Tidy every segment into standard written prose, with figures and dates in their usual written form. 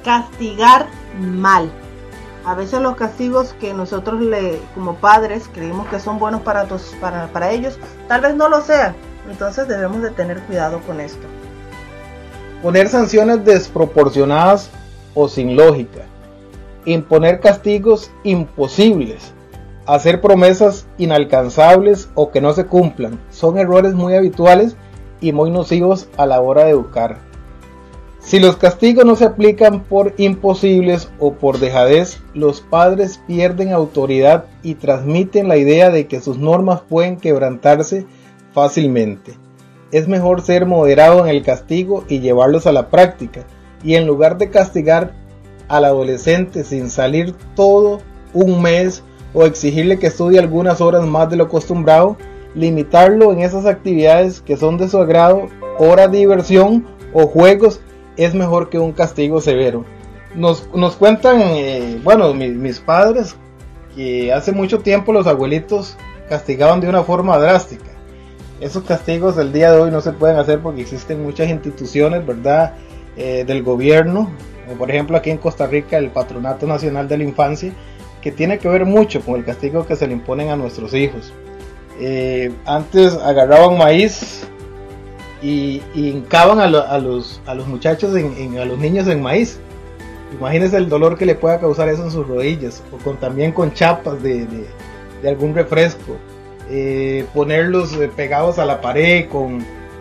castigar mal. A veces los castigos que nosotros como padres creemos que son buenos para ellos, tal vez no lo sean. Entonces debemos de tener cuidado con esto. Poner sanciones desproporcionadas o sin lógica. Imponer castigos imposibles. Hacer promesas inalcanzables o que no se cumplan. Son errores muy habituales y muy nocivos a la hora de educar. Si los castigos no se aplican por imposibles o por dejadez, los padres pierden autoridad y transmiten la idea de que sus normas pueden quebrantarse fácilmente. Es mejor ser moderado en el castigo y llevarlos a la práctica, y en lugar de castigar al adolescente sin salir todo un mes o exigirle que estudie algunas horas más de lo acostumbrado, limitarlo en esas actividades que son de su agrado, horas de diversión o juegos, es mejor que un castigo severo. Nos cuentan, mis padres, que hace mucho tiempo los abuelitos castigaban de una forma drástica. Esos castigos el día de hoy no se pueden hacer porque existen muchas instituciones, ¿verdad?, del gobierno, como por ejemplo aquí en Costa Rica el Patronato Nacional de la Infancia, que tiene que ver mucho con el castigo que se le imponen a nuestros hijos. Antes agarraban maíz y hincaban a los muchachos, a los niños en maíz. Imagínense el dolor que le pueda causar eso en sus rodillas, o también con chapas de algún refresco, ponerlos pegados a la pared con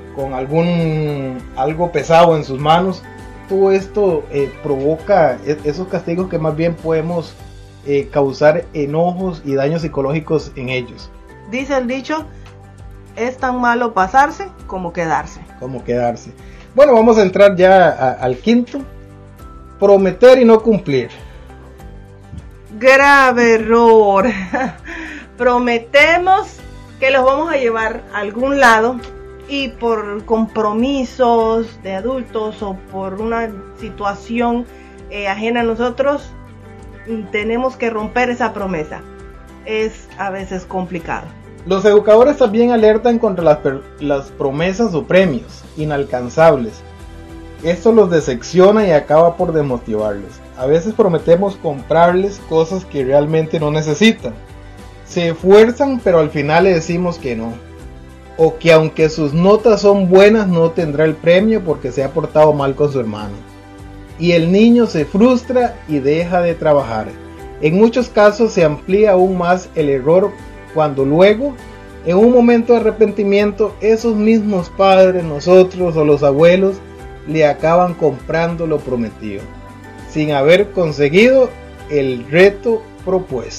algo pesado en sus manos. Todo esto provoca esos castigos que más bien podemos causar enojos y daños psicológicos en ellos. Dice el dicho: es tan malo pasarse como quedarse. Bueno, vamos a entrar ya al quinto. Prometer y no cumplir. Grave error. Prometemos que los vamos a llevar a algún lado y por compromisos de adultos o por una situación ajena a nosotros tenemos que romper esa promesa. Es a veces complicado. Los educadores también alertan contra las promesas o premios inalcanzables. Esto los decepciona y acaba por desmotivarlos. A veces prometemos comprarles cosas que realmente no necesitan. Se esfuerzan, pero al final le decimos que no. O que aunque sus notas son buenas, no tendrá el premio porque se ha portado mal con su hermano. Y el niño se frustra y deja de trabajar. En muchos casos se amplía aún más el error cuando luego, en un momento de arrepentimiento, esos mismos padres, nosotros o los abuelos, le acaban comprando lo prometido, sin haber conseguido el reto propuesto.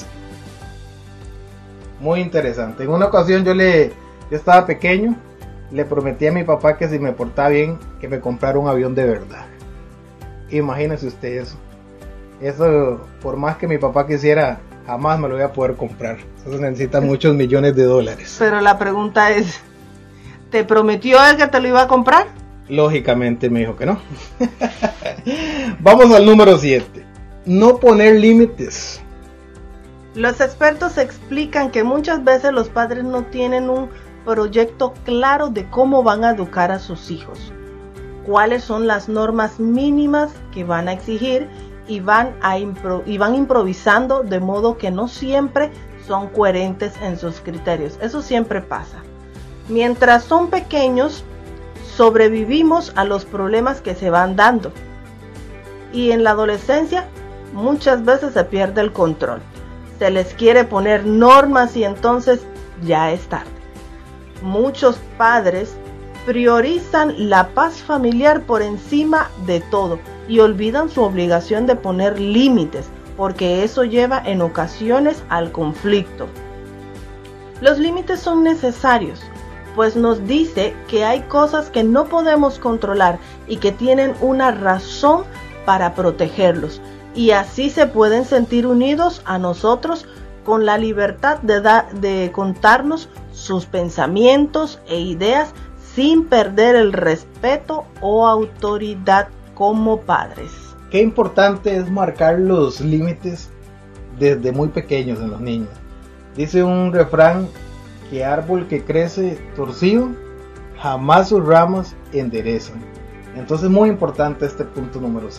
Muy interesante. En una ocasión yo estaba pequeño, le prometí a mi papá que si me portaba bien, que me comprara un avión de verdad. Imagínese usted eso. Eso, por más que mi papá quisiera, jamás me lo voy a poder comprar. Eso necesita muchos millones de dólares. Pero la pregunta es, ¿te prometió él que te lo iba a comprar? Lógicamente me dijo que no. Vamos al número 7. No poner límites. Los expertos explican que muchas veces los padres no tienen un proyecto claro de cómo van a educar a sus hijos, cuáles son las normas mínimas que van a exigir y van improvisando, de modo que no siempre son coherentes en sus criterios. Eso siempre pasa. Mientras son pequeños, sobrevivimos a los problemas que se van dando. Y en la adolescencia, muchas veces se pierde el control. Se les quiere poner normas y entonces ya es tarde. Muchos padres priorizan la paz familiar por encima de todo y olvidan su obligación de poner límites, porque eso lleva en ocasiones al conflicto. Los límites son necesarios, pues nos dice que hay cosas que no podemos controlar y que tienen una razón para protegerlos, y así se pueden sentir unidos a nosotros con la libertad de contarnos sus pensamientos e ideas sin perder el respeto o autoridad como padres. Qué importante es marcar los límites desde muy pequeños en los niños. Dice un refrán que árbol que crece torcido, jamás sus ramas enderezan. Entonces muy importante este punto número 5.